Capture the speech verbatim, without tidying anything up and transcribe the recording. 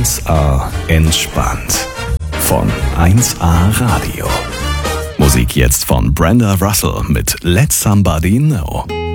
eins A entspannt. Von eins A Radio. Musik jetzt von Brenda Russell mit Let Somebody Know.